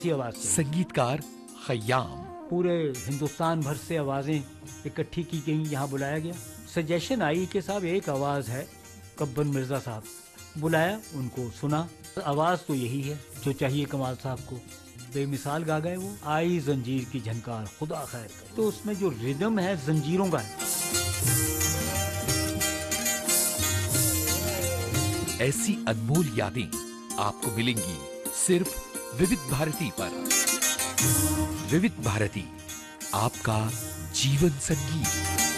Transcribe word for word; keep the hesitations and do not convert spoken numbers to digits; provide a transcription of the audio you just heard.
आवाज से। संगीतकार खयाम। पूरे हिंदुस्तान भर से आवाजें इकट्ठी की गई, यहाँ बुलाया गया। सजेशन आई कि साहब एक आवाज है कब्बन मिर्जा साहब, बुलाया, उनको सुना, आवाज तो यही है जो चाहिए कमाल साहब को। बेमिसाल गा गए वो, आई जंजीर की झनकार खुदा खैर करे। तो उसमें जो रिदम है जंजीरों का है। ऐसी अनमोल यादें आपको मिलेंगी सिर्फ विविध भारती पर। विविध भारती, आपका जीवन संगीत।